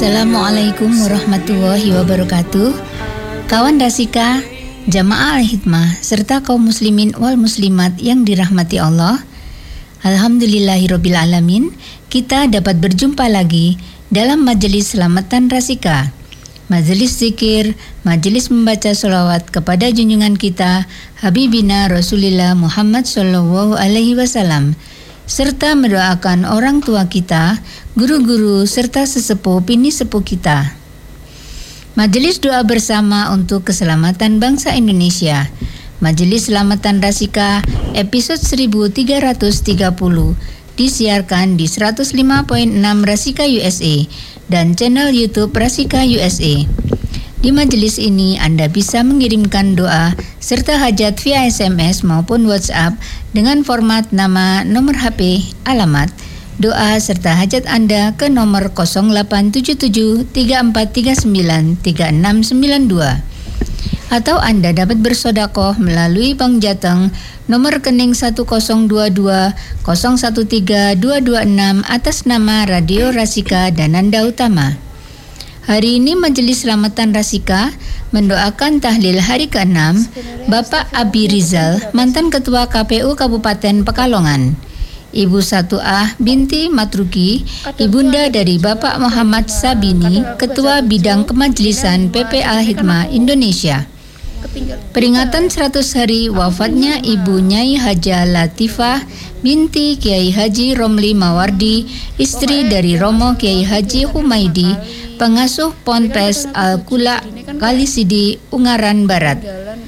Assalamualaikum warahmatullahi wabarakatuh. Kawan Rasika, Jamaah Al-Hikmah, serta kaum muslimin wal muslimat yang dirahmati Allah. Alhamdulillahirabbil alamin, kita dapat berjumpa lagi dalam majelis selamatan Rasika. Majelis zikir, majelis membaca sholawat kepada junjungan kita Habibina Rasulullah Muhammad sallallahu alaihi wasallam, serta mendoakan orang tua kita, guru-guru, serta sesepuh bini sepuh kita. Majelis doa bersama untuk keselamatan bangsa Indonesia. Majelis Selamatan Rasika episode 1330 disiarkan di 105.6 Rasika USA dan channel YouTube Rasika USA. Di majelis ini Anda bisa mengirimkan doa serta hajat via SMS maupun WhatsApp dengan format nama, nomor HP, alamat, doa serta hajat Anda ke nomor 0877 3439 3692. Atau Anda dapat bersodakoh melalui Bank Jateng nomor rekening 1022 013 226 atas nama Radio Rasika Dananda Utama. Hari ini Majelis Selamatan Rasika mendoakan tahlil hari ke-6 Bapak Abi Rizal, mantan Ketua KPU Kabupaten Pekalongan. Ibu Satuah binti Matruki, ibunda dari Bapak Muhammad Sabini, Ketua Bidang Kemajelisan PP Al-Hikmah Indonesia. Peringatan 100 hari wafatnya Ibu Nyai Haja Latifah binti Kiai Haji Romli Mawardi, istri dari Romo Kiai Haji Humaidi, pengasuh Ponpes Al-Kula Kalisidi, Ungaran Barat.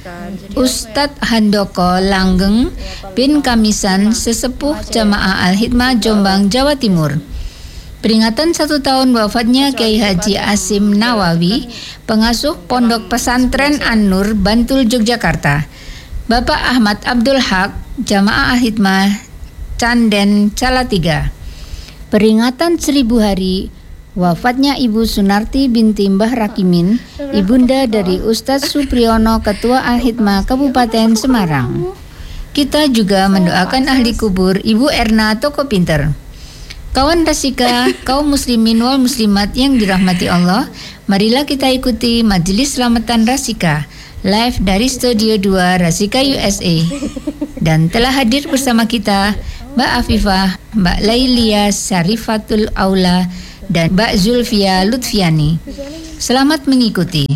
Ustadz Handoko Langgeng bin Kamisan, sesepuh Jamaah Al-Hikmah Jombang, Jawa Timur. Peringatan 1 tahun wafatnya Kiai Haji Asim Nawawi, pengasuh Pondok Pesantren An-Nur, Bantul, Yogyakarta. Bapak Ahmad Abdul Haq, Jamaah Al-Hikmah Canden, Salatiga. Peringatan 1000 hari wafatnya Ibu Sunarti binti Mbah Rakimin, ibunda dari Ustadz Supriyono, Ketua Al-Hikmah Kabupaten Semarang. Kita juga mendoakan ahli kubur Ibu Erna Toko Pinter. Kawan Rasika, kaum muslimin wal muslimat yang dirahmati Allah, marilah kita ikuti Majelis Selamatan Rasika live dari Studio 2 Rasika USA. Dan telah hadir bersama kita Mbak Afifah, Mbak Lailia Syarifatul Aula, dan Mbak Zulfia Lutfiani. Selamat mengikuti.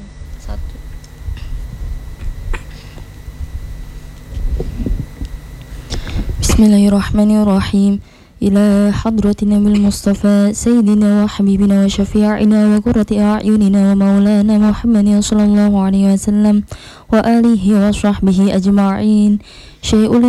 Bismillahirrahmanirrahim. إلى حضرة النبي المصطفى سيدنا وحبيبنا وشفيعنا وقرة أعيننا ومولانا محمد صلى الله عليه وسلم وآله وصحبه أجمعين. شيء